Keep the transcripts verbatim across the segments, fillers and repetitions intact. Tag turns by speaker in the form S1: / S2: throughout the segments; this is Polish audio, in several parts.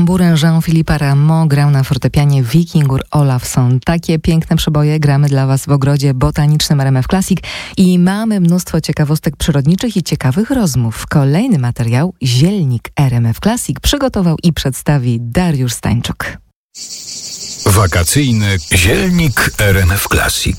S1: tamburem Jean-Philippe Rameau, grał na fortepianie Wikingur Olafsson. Takie piękne przeboje gramy dla Was w ogrodzie botanicznym R M F Classic i mamy mnóstwo ciekawostek przyrodniczych i ciekawych rozmów. Kolejny materiał Zielnik R M F Classic przygotował i przedstawi Dariusz Stańczuk.
S2: Wakacyjny Zielnik R M F Classic.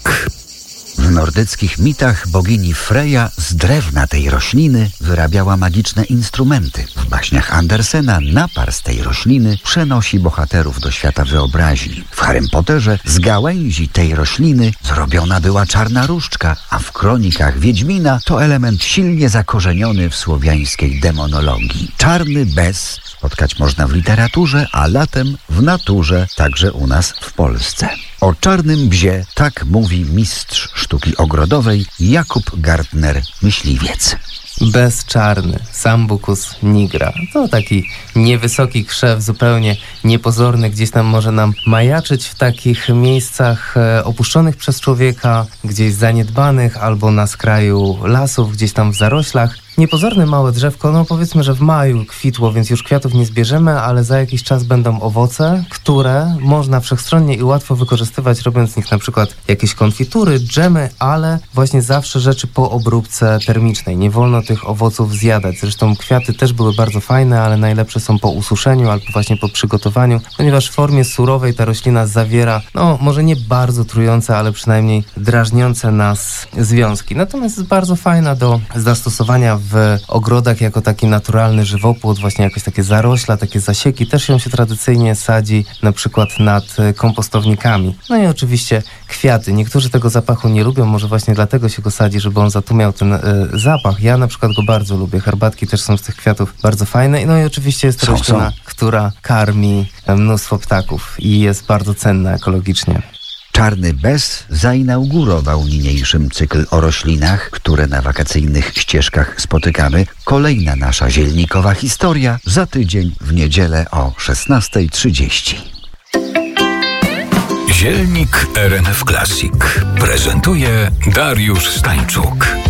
S3: W nordyckich mitach bogini Freja z drewna tej rośliny wyrabiała magiczne instrumenty. W baśniach Andersena napar z tej rośliny przenosi bohaterów do świata wyobraźni. W Harrym Potterze z gałęzi tej rośliny zrobiona była czarna różdżka, a w kronikach Wiedźmina to element silnie zakorzeniony w słowiańskiej demonologii. Czarny bez spotkać można w literaturze, a latem w naturze, także u nas w Polsce. O czarnym bzie tak mówi mistrz sztuki ogrodowej Jakub Gardner-myśliwiec.
S4: Bez czarny, Sambucus nigra. To taki niewysoki krzew, zupełnie niepozorny, gdzieś tam może nam majaczyć w takich miejscach e, opuszczonych przez człowieka, gdzieś zaniedbanych albo na skraju lasów, gdzieś tam w zaroślach. Niepozorne małe drzewko, no powiedzmy, że w maju kwitło, więc już kwiatów nie zbierzemy, ale za jakiś czas będą owoce, które można wszechstronnie i łatwo wykorzystywać, robiąc z nich na przykład jakieś konfitury, dżemy, ale właśnie zawsze rzeczy po obróbce termicznej. Nie wolno tych owoców zjadać. Zresztą kwiaty też były bardzo fajne, ale najlepsze są po ususzeniu albo właśnie po przygotowaniu, ponieważ w formie surowej ta roślina zawiera, no może nie bardzo trujące, ale przynajmniej drażniące nas związki. Natomiast jest bardzo fajna do zastosowania w ogrodach jako taki naturalny żywopłot, właśnie jakoś takie zarośla, takie zasieki. Też ją się tradycyjnie sadzi na przykład nad kompostownikami. No i oczywiście kwiaty. Niektórzy tego zapachu nie lubią, może właśnie dlatego się go sadzi, żeby on zatumiał ten y, zapach. Ja na przykład go bardzo lubię. Herbatki też są z tych kwiatów bardzo fajne. No i oczywiście jest to
S3: są,
S4: roślina,
S3: są.
S4: która karmi mnóstwo ptaków i jest bardzo cenna ekologicznie.
S3: Czarny bez zainaugurował niniejszym cykl o roślinach, które na wakacyjnych ścieżkach spotykamy. Kolejna nasza zielnikowa historia za tydzień w niedzielę o szesnasta trzydzieści.
S2: Zielnik R M F Classic prezentuje Dariusz Stańczuk.